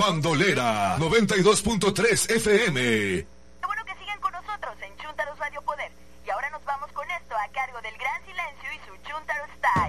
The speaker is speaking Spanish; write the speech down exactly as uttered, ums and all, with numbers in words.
Bandolera noventa y dos punto tres F M. Qué bueno que siguen con nosotros en Chúntaros Radio Poder. Y ahora nos vamos con esto a cargo del Gran Silencio y su Chúntaro Style.